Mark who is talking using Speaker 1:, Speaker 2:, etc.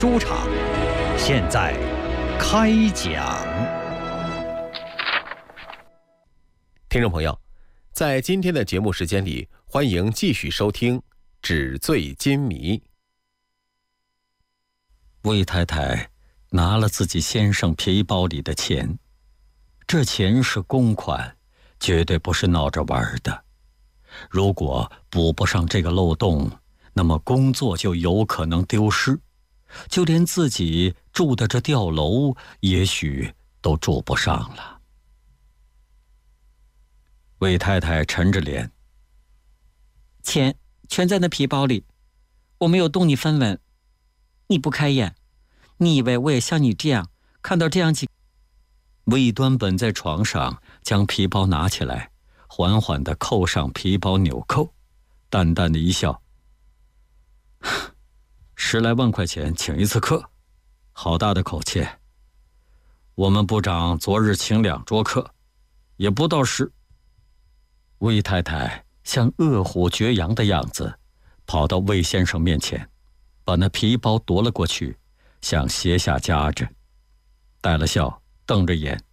Speaker 1: 书场现在开讲。
Speaker 2: 听众朋友，在今天的节目时间里，欢迎继续收听《纸醉金迷》。
Speaker 3: 魏太太拿了自己先生皮包里的钱，这钱是公款，绝对不是闹着玩的。如果补不上这个漏洞，那么工作就有可能丢失，就连自己住的这吊楼也许都住不上了。魏太太沉着脸，
Speaker 4: 钱全在那皮包里，我没有动你分文。你不开眼，你以为我也像你这样看到这样几……
Speaker 3: 魏端本在床上将皮包拿起来，缓缓地扣上皮包纽扣，淡淡的一笑，10来万块钱请一次客，好大的口气。我们部长昨日请2桌客，也不到10。魏太太像饿虎绝羊的样子，跑到魏先生面前，把那皮包夺了过去，向鞋下夹着，带了笑，瞪着眼，